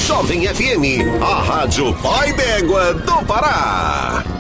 Jovem FM, a rádio Pai d'Égua do Pará.